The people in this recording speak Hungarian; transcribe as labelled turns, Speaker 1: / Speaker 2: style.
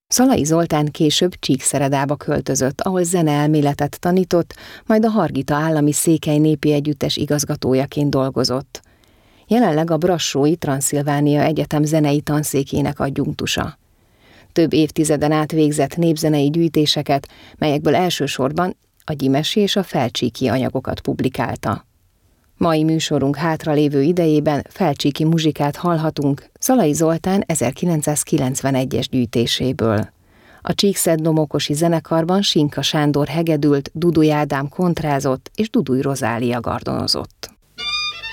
Speaker 1: Szalai Zoltán később Csíkszeredába költözött, ahol zeneelméletet tanított, majd a Hargita Állami Székely Népi Együttes igazgatójaként dolgozott. Jelenleg a Brassói Transzilvánia Egyetem zenei tanszékének adjunktusa. Több évtizeden át végzett népzenei gyűjtéseket, melyekből elsősorban a gyimesi és a felcsíki anyagokat publikálta. Mai műsorunk hátralévő idejében felcsíki muzsikát hallhatunk Szalai Zoltán 1991-es gyűjtéséből. A Csíkszentdomokosi zenekarban Sinka Sándor hegedült, Duduj Ádám kontrázott és Duduj Rozália gardonozott.